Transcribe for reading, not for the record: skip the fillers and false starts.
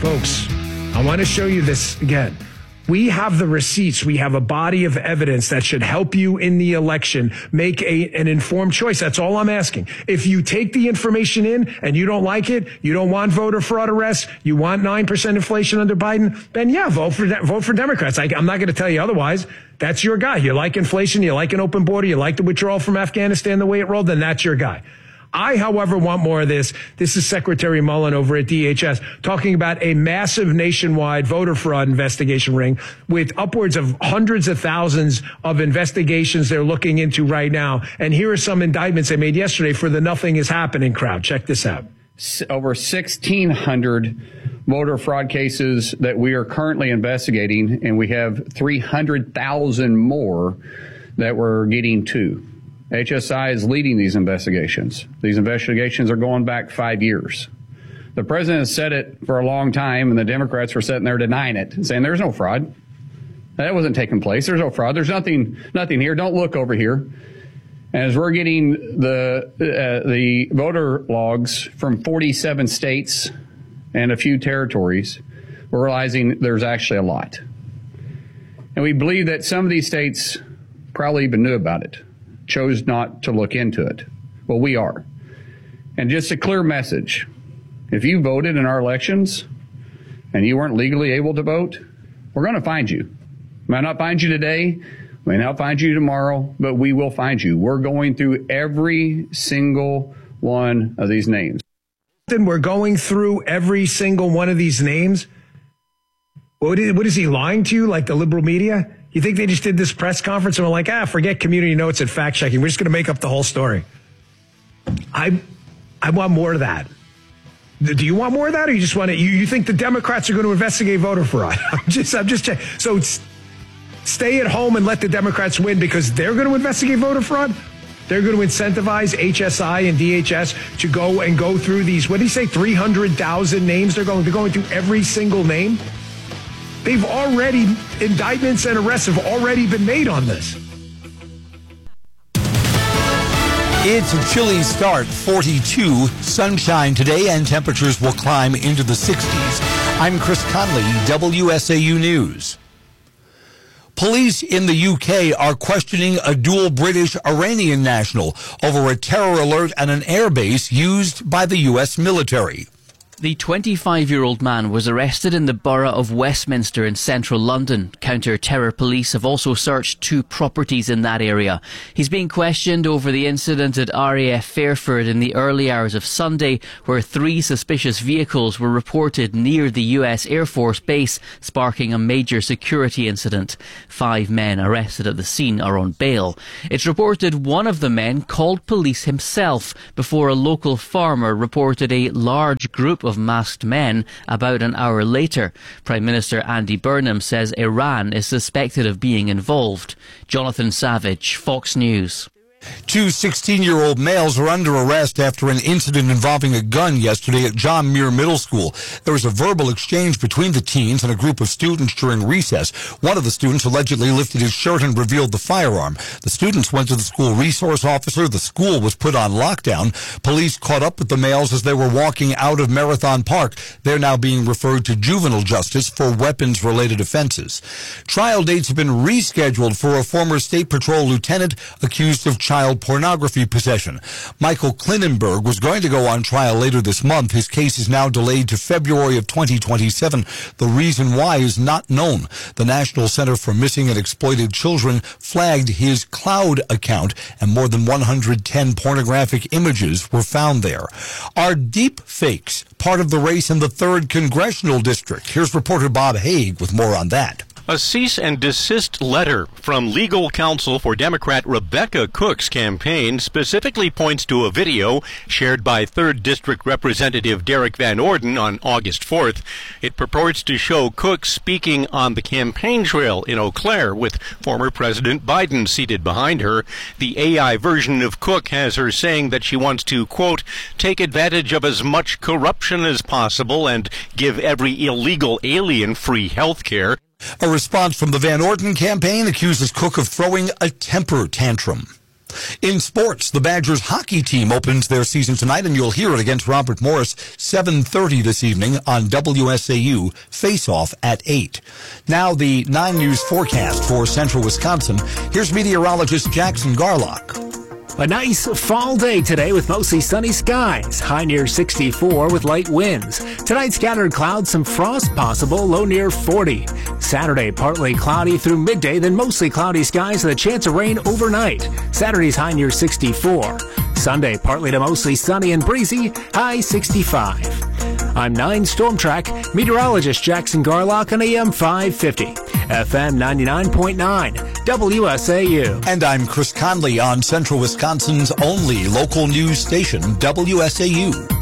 Folks, I want to show you this again. We have the receipts. We have a body of evidence that should help you in the election make an informed choice. That's all I'm asking. If you take the information in and you don't like it, you don't want voter fraud arrests, you want 9% inflation under Biden, then yeah, vote for Democrats. I'm not going to tell you otherwise. That's your guy. You like inflation, you like an open border, you like the withdrawal from Afghanistan the way it rolled, then that's your guy. I, however, want more of this. This is Secretary Mullen over at DHS talking about a massive nationwide voter fraud investigation ring with upwards of hundreds of thousands of investigations they're looking into right now. And here are some indictments they made yesterday for the Nothing is Happening crowd. Check this out. Over 1,600 voter fraud cases that we are currently investigating, and we have 300,000 more that we're getting to. HSI is leading these investigations. These investigations are going back 5 years. The president has said it for a long time, and the Democrats were sitting there denying it, saying there's no fraud. That wasn't taking place. There's no fraud. There's nothing here. Don't look over here. And as we're getting the voter logs from 47 states and a few territories, we're realizing there's actually a lot. And we believe that some of these states probably even knew about it, chose not to look into it. Well, we are. And just a clear message. If you voted in our elections and you weren't legally able to vote, we're going to find you. Might not find you today, may not find you tomorrow, but we will find you. We're going through every single one of these names. Then we're going through every single one of these names. What is he lying to you, like the liberal media? You think they just did this press conference and were like, forget community notes and fact checking. We're just going to make up the whole story. I want more of that. Do you want more of that, or you just want to? You think the Democrats are going to investigate voter fraud? I'm just checking. So stay at home and let the Democrats win because they're going to investigate voter fraud. They're going to incentivize HSI and DHS to go through these. What did he say? 300,000 names. They're going through every single name. They've already, indictments and arrests have already been made on this. It's a chilly start, 42, sunshine today, and temperatures will climb into the 60s. I'm Chris Conley, WSAU News. Police in the UK are questioning a dual British-Iranian national over a terror alert at an airbase used by the U.S. military. The 25-year-old man was arrested in the borough of Westminster in central London. Counter-terror police have also searched 2 properties in that area. He's being questioned over the incident at RAF Fairford in the early hours of Sunday, where 3 suspicious vehicles were reported near the US Air Force base, sparking a major security incident. 5 men arrested at the scene are on bail. It's reported one of the men called police himself before a local farmer reported a large group of masked men about an hour later. Prime Minister Andy Burnham says Iran is suspected of being involved. Jonathan Savage, Fox News. 2 16-year-old males are under arrest after an incident involving a gun yesterday at John Muir Middle School. There was a verbal exchange between the teens and a group of students during recess. One of the students allegedly lifted his shirt and revealed the firearm. The students went to the school resource officer. The school was put on lockdown. Police caught up with the males as they were walking out of Marathon Park. They're now being referred to juvenile justice for weapons-related offenses. Trial dates have been rescheduled for a former State Patrol lieutenant accused of child pornography possession. Michael Klinenberg was going to go on trial later this month. His case is now delayed to February of 2027. The reason why is not known. The National Center for Missing and Exploited Children flagged his cloud account, and more than 110 pornographic images were found there. Are deep fakes part of the race in the 3rd Congressional District? Here's reporter Bob Haig with more on that. A cease and desist letter from legal counsel for Democrat Rebecca Cook's campaign specifically points to a video shared by 3rd District Representative Derek Van Orden on August 4th. It purports to show Cook speaking on the campaign trail in Eau Claire with former President Biden seated behind her. The AI version of Cook has her saying that she wants to, quote, take advantage of as much corruption as possible and give every illegal alien free health care. A response from the Van Orden campaign accuses Cook of throwing a temper tantrum. In sports, the Badgers hockey team opens their season tonight, and you'll hear it against Robert Morris, 7:30 this evening on WSAU, face-off at 8. Now the 9 News forecast for central Wisconsin. Here's meteorologist Jackson Garlock. A nice fall day today with mostly sunny skies. High near 64 with light winds. Tonight, scattered clouds, some frost possible, low near 40. Saturday, partly cloudy through midday, then mostly cloudy skies with a chance of rain overnight. Saturday's high near 64. Sunday, partly to mostly sunny and breezy, high 65. I'm 9 Storm Track meteorologist Jackson Garlock on AM 550. FM 99.9, WSAU. And I'm Chris Conley on Central Wisconsin's only local news station, WSAU.